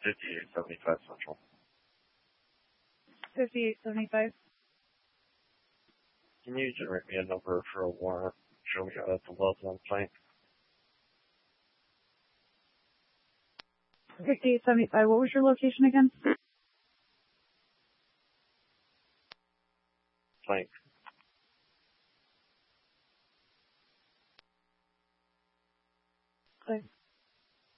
5875 Central. 5875. Can you generate me a number for a warrant showing the wells on Plank? 5875. What was your location again? Plank. Okay.